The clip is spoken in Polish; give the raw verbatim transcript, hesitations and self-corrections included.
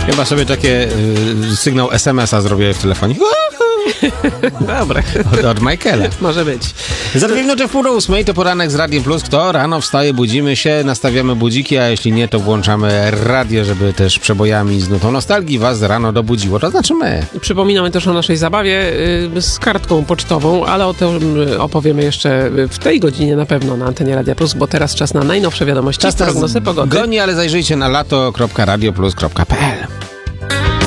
Chyba sobie takie y, sygnał es em es a zrobię w telefonie. Dobra. Od, od Michaela. Może być. Za dwie minuty w pół do ósmej to poranek z Radiem Plus. Kto rano wstaje, budzimy się, nastawiamy budziki, a jeśli nie, to włączamy radio, żeby też przebojami z nutą nostalgii was rano dobudziło. To znaczy my. Przypominamy też o naszej zabawie y, z kartką pocztową, ale o tym y, opowiemy jeszcze w tej godzinie na pewno na antenie Radia Plus, bo teraz czas na najnowsze wiadomości, Czas nas prognozy pogody. goni, ale zajrzyjcie na lato kropka radio plus kropka p l.